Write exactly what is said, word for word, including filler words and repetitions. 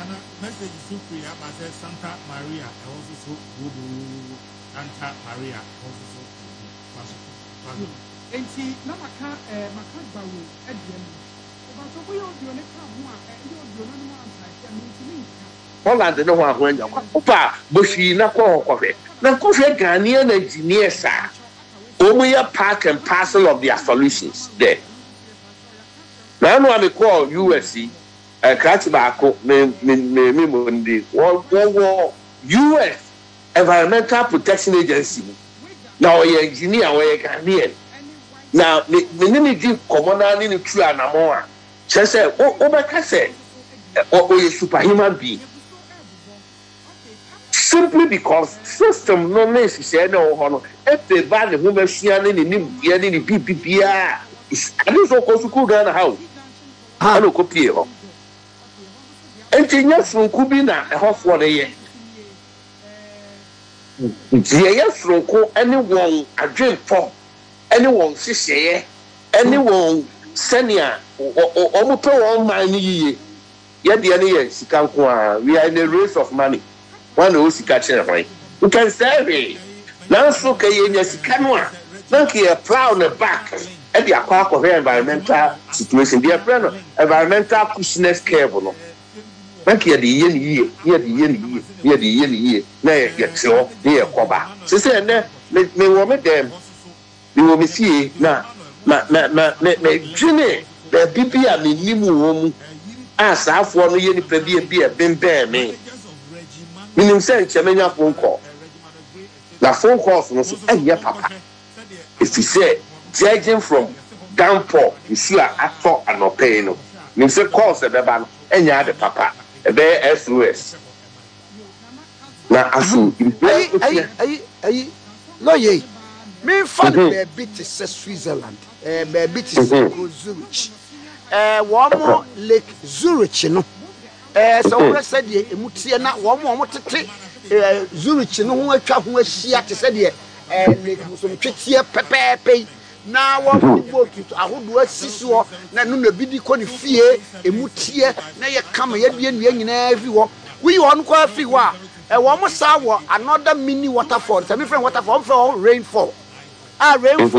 Nana message is free about Santa Maria also so good Santa Maria also so enti na maka eh maka bawo ediem ba so boyo dio ne ka ho a eh dio dio no mo ansa ya me ntimi Holland no ho ahwanya opa boshi na ko kofe na ko fe Ghanaian engineers a omu ya part and parcel of their solutions there na no am call U S C eh krat ba ko me me me mo ndi wo wo U S Environmental Protection Agency na o ye engineer o ye Ghanaian now me me ni di commoner ni tu anamo a che se o o be ka se o ye superhuman being simply because system no nesi se na o ho no e pe ba ne ho be hia ne ni bia ne ni bibia ani so ko suku ga na how ha no ko pie ho entinya sunku bi na e ho fo ne ye die ye sunku ani won adwempo ani won hihye ani won senia o mo pe won man ni yiye ye de ne ye sika nko a we are in a race of money one o sika chere hwan you can say now so ke ye nya sika no a na ke e proud na back e de akwa akwa environmental situation de e environmental cushioness curve no na ke de ye ni yiye ye de ye ni yiye ye de ye ni yiye na ye tro ye koba se se ne me wo me dem me wo me fie na na na na na dwene na bibi a me nimu wo mu asafo no ye ni pa bi bi e bembe me minim se nchemenya phone call la phone calls no so enya papa if you say judging from downpour you see a actor anope no minim se calls e beba no enya de papa e be S O S na asu ai ai ai ai lo ye me fa be bit se Switzerland eh be bit se Zurich eh wo mo Lake Zurich no eh so we said e mutie na wo mo mo tete eh Zurich no ho atwa ho ahia te said eh Lake so mtwetie pepepe na wo mo boat ahodo asiso na no na bidi ko ne fie e mutie na ye kama ye bia nua nyina fi wo we won ko afi wo a eh wo mo sa wo another mini waterfall say me friend waterfall for rainfall ah rainfall